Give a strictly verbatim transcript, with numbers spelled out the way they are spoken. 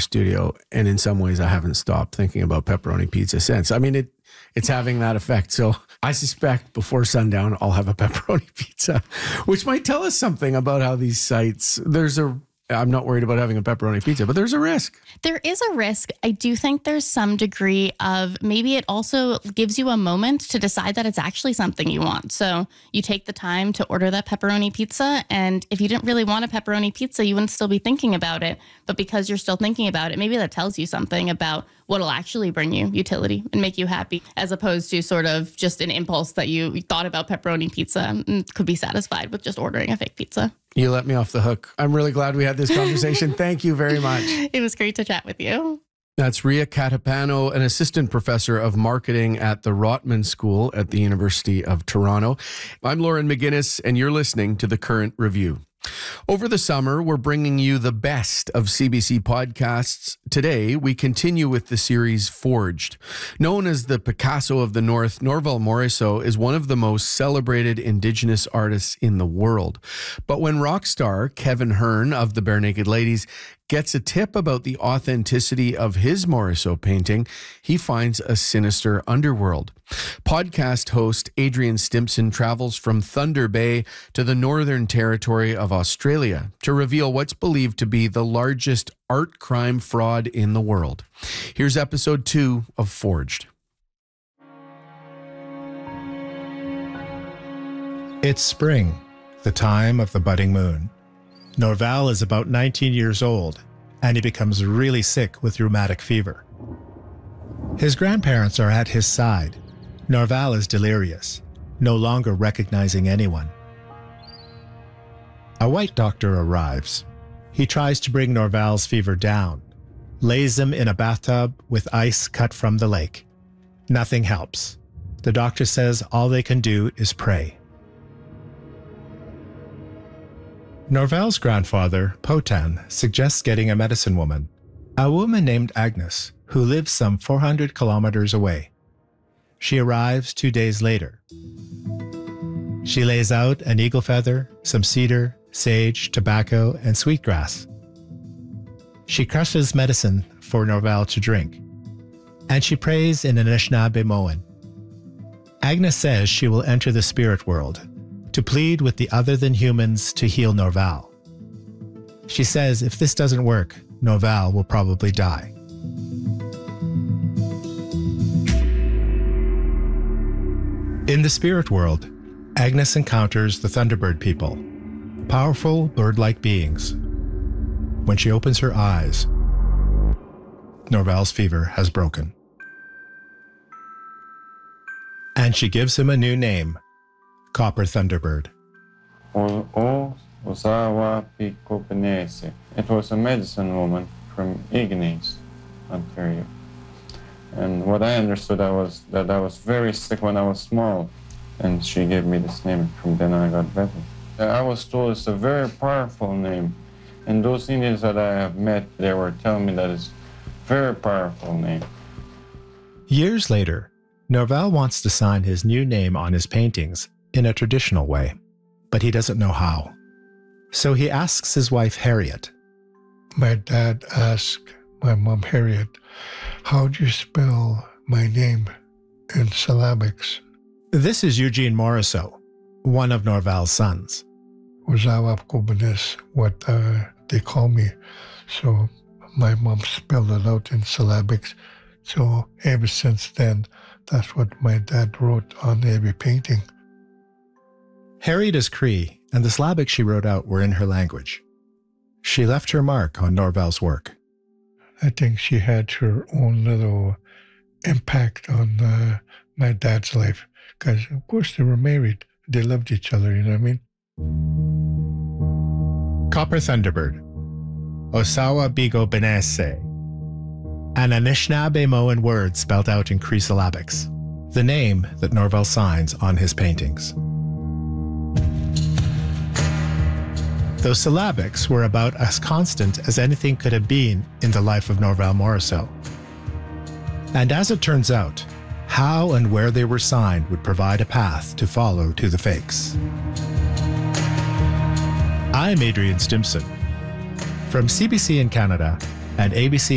studio. And in some ways, I haven't stopped thinking about pepperoni pizza since. I mean, it it's having that effect. So I suspect before sundown, I'll have a pepperoni pizza, which might tell us something about how these sites, there's a, I'm not worried about having a pepperoni pizza, but there's a risk. There is a risk. I do think there's some degree of maybe it also gives you a moment to decide that it's actually something you want. So you take the time to order that pepperoni pizza. And if you didn't really want a pepperoni pizza, you wouldn't still be thinking about it. But because you're still thinking about it, maybe that tells you something about what'll actually bring you utility and make you happy, as opposed to sort of just an impulse that you thought about pepperoni pizza and could be satisfied with just ordering a fake pizza. You let me off the hook. I'm really glad we had this conversation. Thank you very much. It was great to chat with you. That's Ria Catapano, an assistant professor of marketing at the Rotman School at the University of Toronto. I'm Lauren McGinnis, and you're listening to The Current Review. Over the summer, we're bringing you the best of C B C podcasts. Today, we continue with the series Forged. Known as the Picasso of the North, Norval Morrisseau is one of the most celebrated Indigenous artists in the world. But when rock star Kevin Hearn of the Barenaked Ladies gets a tip about the authenticity of his Morrisseau painting, he finds a sinister underworld. Podcast host Adrian Stimson travels from Thunder Bay to the Northern Territory of Australia to reveal what's believed to be the largest art crime fraud in the world. Here's episode two of Forged. It's spring, the time of the budding moon. Norval is about nineteen years old, and he becomes really sick with rheumatic fever. His grandparents are at his side. Norval is delirious, no longer recognizing anyone. A white doctor arrives. He tries to bring Norval's fever down, lays him in a bathtub with ice cut from the lake. Nothing helps. The doctor says all they can do is pray. Norval's grandfather, Potan, suggests getting a medicine woman, a woman named Agnes, who lives some four hundred kilometers away. She arrives two days later. She lays out an eagle feather, some cedar, sage, tobacco, and sweetgrass. She crushes medicine for Norval to drink, and she prays in Anishinaabemowin. Agnes says she will enter the spirit world to plead with the other-than-humans to heal Norval. She says if this doesn't work, Norval will probably die. In the spirit world, Agnes encounters the Thunderbird people, powerful bird-like beings. When she opens her eyes, Norval's fever has broken. And she gives him a new name, Copper Thunderbird. It was a medicine woman from Ignace, Ontario. And what I understood I was that I was very sick when I was small, and she gave me this name. From then I got better. I was told it's a very powerful name, and those Indians that I have met, they were telling me that it's a very powerful name. Years later, Norval wants to sign his new name on his paintings in a traditional way, but he doesn't know how. So he asks his wife, Harriet. My dad asked my mom, Harriet, how do you spell my name in syllabics? This is Eugene Morrisseau, one of Norval's sons. Uzawapkoban is what uh, they call me. So my mom spelled it out in syllabics. So ever since then, that's what my dad wrote on every painting. Harriet is Cree, and the syllabics she wrote out were in her language. She left her mark on Norval's work. I think she had her own little impact on uh, my dad's life. Because, of course, they were married. They loved each other, you know what I mean? Copper Thunderbird, Osawa Bigo Benesse, an Anishinaabemowin word spelled out in Cree syllabics, the name that Norval signs on his paintings. Those syllabics were about as constant as anything could have been in the life of Norval Morrisseau. And as it turns out, how and where they were signed would provide a path to follow to the fakes. I'm Adrian Stimson. From C B C in Canada and A B C